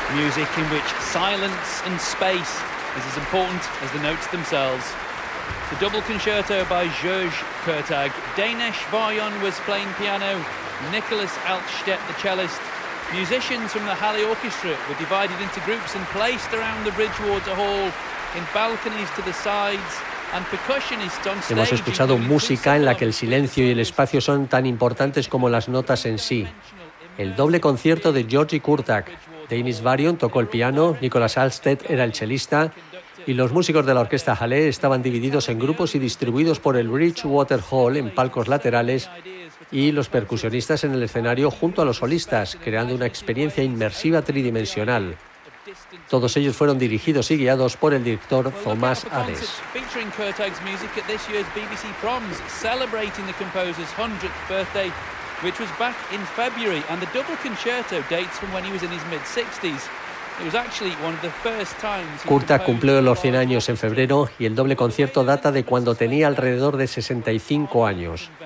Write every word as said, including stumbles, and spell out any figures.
Music in which silence and space is as important as the notes themselves. The double concerto by Georges Kurtag. Danish Varjon was playing piano, Nicholas Altstedt the cellist. Musicians from the Halle Orchestra were divided into groups and placed around the Bridgewater Hall in balconies to the sides. And percussionists on stage. Hemos escuchado música en la que el silencio y el espacio son tan importantes como las notas en sí. El doble concierto de Georgi Kurtag. Danish Varjon tocó el piano, Nicholas Altstedt era el chelista y los músicos de la orquesta Halle estaban divididos en grupos y distribuidos por el Bridgewater Hall en palcos laterales y los percusionistas en el escenario junto a los solistas, creando una experiencia inmersiva tridimensional. Todos ellos fueron dirigidos y guiados por el director Thomas Hades. Which was back in February, and the double concerto dates from when he was in his mid-sixties. It was actually one of the first times. Kurtag cumplió los cien años en febrero y el doble concierto data de cuando tenía alrededor de sesenta y cinco años.